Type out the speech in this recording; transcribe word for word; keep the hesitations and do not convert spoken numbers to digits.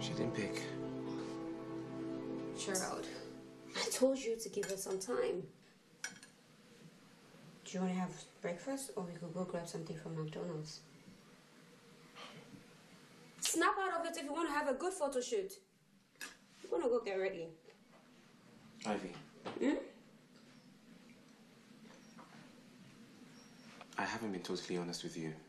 She didn't pick. Gerald, I told you to give her some time. Do you want to have breakfast, or we could go grab something from McDonald's? Snap out of it if you want to have a good photo shoot. I'm gonna go get ready. Ivy. Hmm? I haven't been totally honest with you.